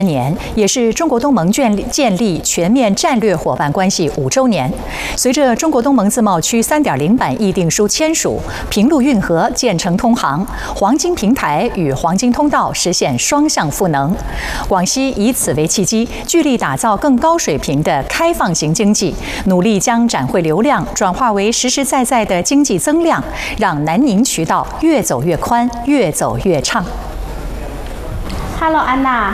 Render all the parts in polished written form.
年，也是中国东盟建立全面战略伙伴关系5周年。随着中国东盟自贸区3.0版议定书签署，平陆运河建成通航，黄金平台与黄金通道实现双向赋能。广西以此为契机，聚力打造更高水平的开放型经济，努力将展会流量转化为实实在在的经济增量，让南宁渠道越走越宽，越走越畅。 Hello， 安娜。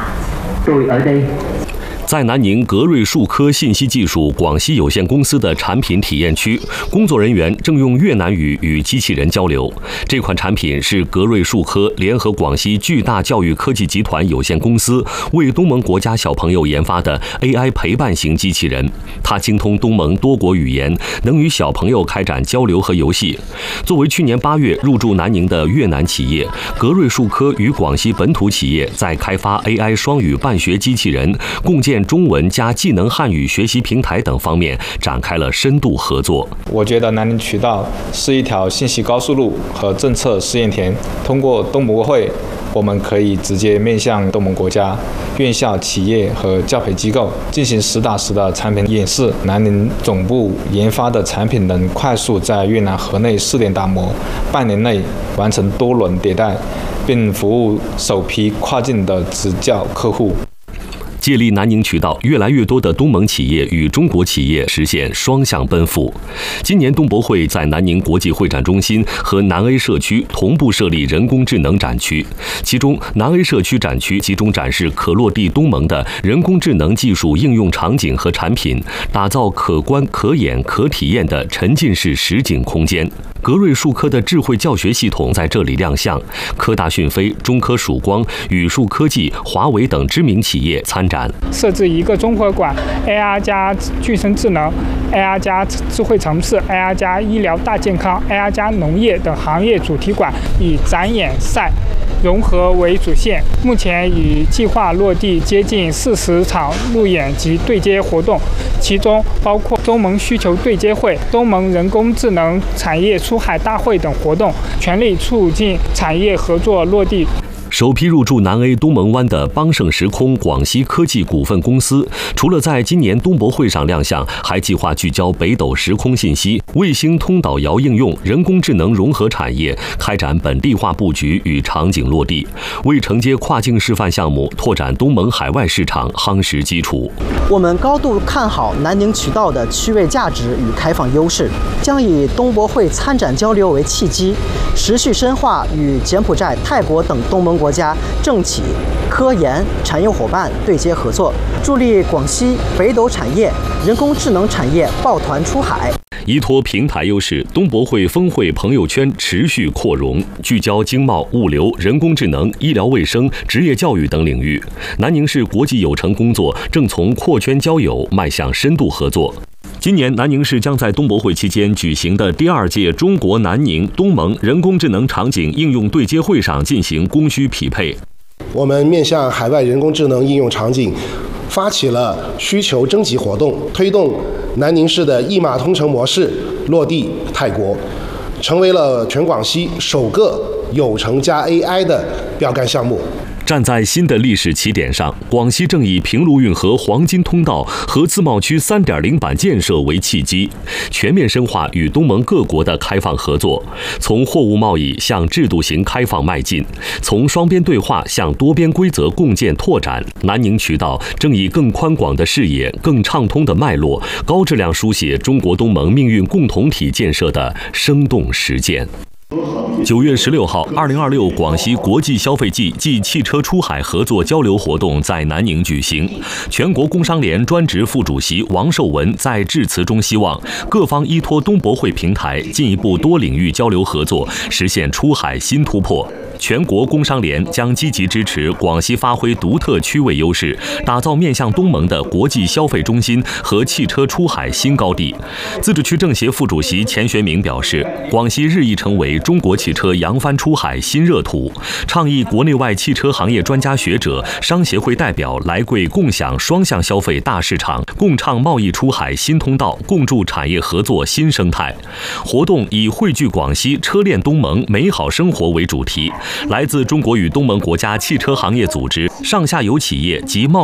在南宁格瑞数科信息技术广西有限公司的产品体验区，工作人员正用越南语与机器人交流。这款产品是格瑞数科联合广西巨大教育科技集团有限公司为东盟国家小朋友研发的 AI 陪伴型机器人。它精通东盟多国语言，能与小朋友开展交流和游戏。作为去年8月入驻南宁的越南企业，格瑞数科与广西本土企业在开发 AI 双语办学机器人，共建中文加技能汉语学习平台等方面展开了深度合作。 我觉得南宁渠道是一条信息高速路和政策试验田，通过东博会，我们可以直接面向东盟国家、院校、企业和教培机构进行实打实的产品演示。南宁总部研发的产品能快速在越南河内试点打磨，半年内完成多轮迭代，并服务首批跨境的直教客户。 借力南宁渠道，越来越多的东盟企业与中国企业实现双向奔赴。今年东博会在南宁国际会展中心和南 A 社区同步设立人工智能展区，其中南 A 社区展区集中展示可落地东盟的人工智能技术应用场景和产品，打造可观、可演、可体验的沉浸式实景空间。格瑞数科的智慧教学系统在这里亮相，科大讯飞、中科曙光、宇树科技、华为等知名企业参展。 设置一个综合馆 ，AR 加具身智能、AR 加智慧城市、AR 加医疗大健康、AR 加农业等行业主题馆，以展演赛融合为主线，目前已计划落地接近40场路演及对接活动，其中包括东盟需求对接会、东盟人工智能产业出海大会等活动，全力促进产业合作落地。 首批入驻南 A 东盟湾的邦盛时空广西科技股份公司，除了在今年东博会上亮相，还计划聚焦北斗时空信息、卫星通导遥应用、人工智能融合产业，开展本地化布局与场景落地，为承接跨境示范项目、拓展东盟海外市场夯实基础。 我们高度看好南宁渠道的区位价值与开放优势，将以东博会参展交流为契机，持续深化与柬埔寨、泰国等东盟国家政企、科研产业伙伴对接合作，助力广西北斗产业、人工智能产业抱团出海。 依托平台优势，东博会峰会朋友圈持续扩容，聚焦经贸、物流、人工智能、医疗卫生、职业教育等领域。南宁市国际友城工作正从扩圈交友迈向深度合作。今年南宁市将在东博会期间举行的第2届中国南宁东盟人工智能场景应用对接会上进行供需匹配。 我们面向海外人工智能应用场景，发起了需求征集活动，推动南宁市的一码通城模式落地泰国，成为了全广西首个友城加 AI 的标杆项目。 站在新的历史起点上，广西正以平陆运河黄金通道和自贸区3.0版建设为契机，全面深化与东盟各国的开放合作，从货物贸易向制度型开放迈进，从双边对话向多边规则共建拓展。南宁渠道正以更宽广的视野、更畅通的脉络，高质量书写中国东盟命运共同体建设的生动实践。9月16号，2026广西国际消费季暨汽车出海合作交流活动在南宁举行。全国工商联专职副主席王寿文在致辞中希望各方依托东博会平台，进一步多领域交流合作，实现出海新突破。全国工商联将积极支持广西发挥独特区位优势，打造面向东盟的国际消费中心和汽车出海新高地。自治区政协副主席钱学明表示，广西日益成为中国汽车扬帆出海新热土，倡议国内外汽车行业专家学者、商协会代表来贵共享双向消费大市场，共创贸易出海新通道，共筑产业合作新生态。活动以汇聚广西车链东盟美好生活为主题，来自中国与东盟国家汽车行业组织、上下游企业及贸易